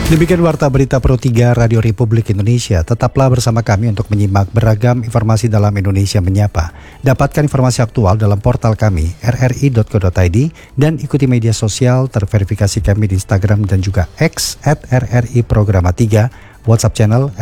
Demikian Warta Berita Pro 3 Radio Republik Indonesia. Tetaplah bersama kami untuk menyimak beragam informasi dalam Indonesia Menyapa. Dapatkan informasi aktual dalam portal kami rri.co.id dan ikuti media sosial terverifikasi kami di Instagram dan juga X @RRI Programa 3, WhatsApp channel